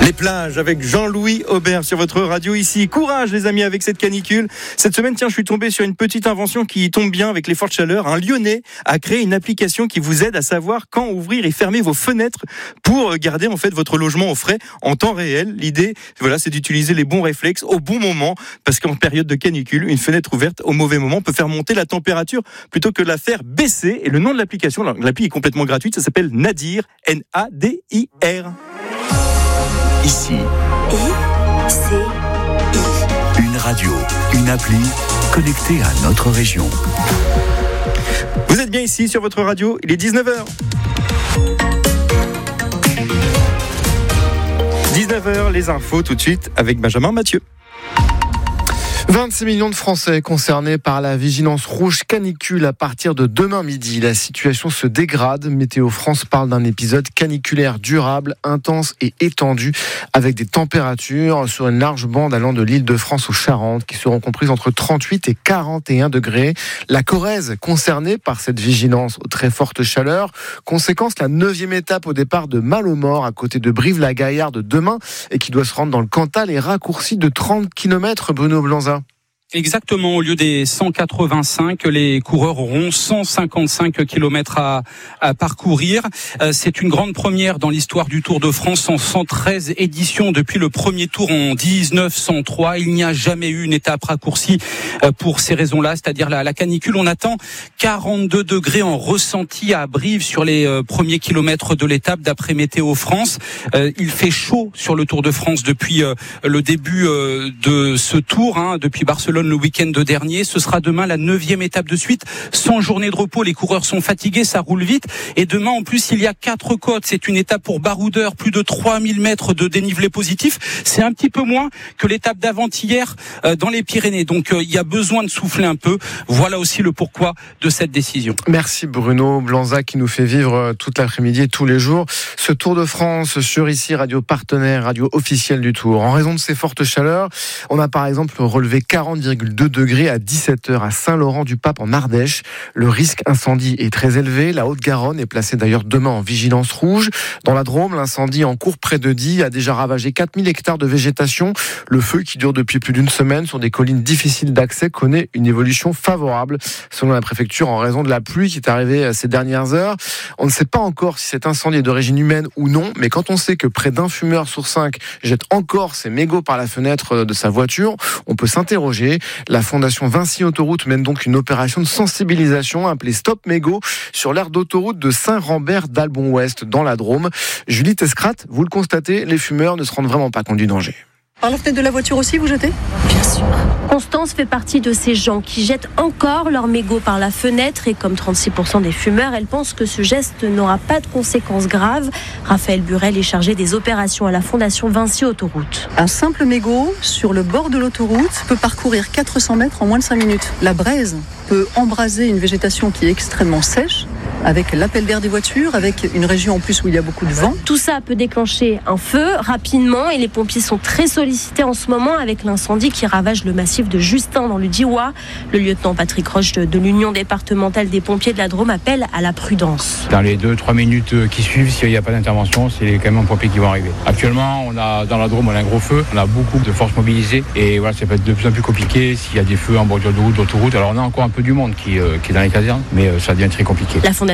Les plages avec Jean-Louis Aubert sur votre radio ici. Courage les amis avec cette canicule. Cette semaine, je suis tombé sur une petite invention qui tombe bien avec les fortes chaleurs. Un Lyonnais a créé une application qui vous aide à savoir quand ouvrir et fermer vos fenêtres pour garder en fait votre logement au frais en temps réel. L'idée, c'est d'utiliser les bons réflexes au bon moment parce qu'en période de canicule, une fenêtre ouverte au mauvais moment peut faire monter la température plutôt que de la faire baisser. Et le nom de l'application, l'appli est complètement gratuite, ça s'appelle Nadir, N-A-D-I-R. Ici, une radio, une appli connectée à notre région. Vous êtes bien ici sur votre radio, il est 19h. 19h, les infos tout de suite avec Benjamin Mathieu. 26 millions de Français concernés par la vigilance rouge canicule à partir de demain midi. La situation se dégrade. Météo France parle d'un épisode caniculaire durable, intense et étendu avec des températures sur une large bande allant de l'Île-de-France aux Charentes qui seront comprises entre 38 et 41 degrés. La Corrèze concernée par cette vigilance aux très fortes chaleurs. Conséquence, la 9e étape au départ de Malemort à côté de Brive-la-Gaillarde demain et qui doit se rendre dans le Cantal est raccourcie de 30 km. Bruno Blanza. Exactement, au lieu des 185, les coureurs auront 155 km à parcourir. C'est une grande première dans l'histoire du Tour de France en 113 éditions depuis le premier tour en 1903. Il n'y a jamais eu une étape raccourcie pour ces raisons-là, c'est-à-dire la canicule. On attend 42 degrés en ressenti à Brive sur les premiers kilomètres de l'étape d'après Météo France. Il fait chaud sur le Tour de France depuis le début de ce tour, depuis Barcelone le week-end dernier. Ce sera demain la 9e étape de suite, sans journée de repos. Les coureurs sont fatigués, ça roule vite. Et demain, en plus, il y a 4 côtes. C'est une étape pour baroudeurs, plus de 3000 mètres de dénivelé positif. C'est un petit peu moins que l'étape d'avant-hier dans les Pyrénées. Donc, il y a besoin de souffler un peu. Voilà aussi le pourquoi de cette décision. Merci Bruno Blanza qui nous fait vivre toute l'après-midi et tous les jours ce Tour de France sur ici, radio partenaire, radio officielle du Tour. En raison de ces fortes chaleurs, on a par exemple relevé 40,2 degrés à 17h à Saint-Laurent-du-Pape en Ardèche. Le risque incendie est très élevé. La Haute-Garonne est placée d'ailleurs demain en vigilance rouge. Dans la Drôme, l'incendie en cours près de Die a déjà ravagé 4000 hectares de végétation. Le feu qui dure depuis plus d'une semaine sur des collines difficiles d'accès connaît une évolution favorable selon la préfecture en raison de la pluie qui est arrivée ces dernières heures. On ne sait pas encore si cet incendie est d'origine humaine ou non, mais quand on sait que près d'un fumeur sur 5 jette encore ses mégots par la fenêtre de sa voiture, on peut s'interroger. La Fondation Vinci Autoroute mène donc une opération de sensibilisation appelée Stop Mégots sur l'aire d'autoroute de Saint-Rambert d'Albon-Ouest dans la Drôme. Julie Tescrat, vous le constatez, les fumeurs ne se rendent vraiment pas compte du danger. Par la fenêtre de la voiture aussi, vous jetez ? Bien sûr. Constance fait partie de ces gens qui jettent encore leurs mégots par la fenêtre et comme 36% des fumeurs, elle pense que ce geste n'aura pas de conséquences graves. Raphaël Burel est chargé des opérations à la Fondation Vinci Autoroute. Un simple mégot sur le bord de l'autoroute peut parcourir 400 mètres en moins de 5 minutes. La braise peut embraser une végétation qui est extrêmement sèche, avec l'appel d'air des voitures, avec une région en plus où il y a beaucoup de vent. Tout ça peut déclencher un feu rapidement et les pompiers sont très sollicités en ce moment avec l'incendie qui ravage le massif de Justin dans le Diois. Le lieutenant Patrick Roche de l'Union départementale des pompiers de la Drôme appelle à la prudence. Dans les 2-3 minutes qui suivent, s'il n'y a pas d'intervention, c'est les camions pompiers qui vont arriver. Actuellement, dans la Drôme, on a un gros feu, on a beaucoup de forces mobilisées et voilà, ça peut être de plus en plus compliqué s'il y a des feux en bordure de route, d'autoroute. Alors on a encore un peu du monde qui est dans les casernes, mais ça devient très compliqué. La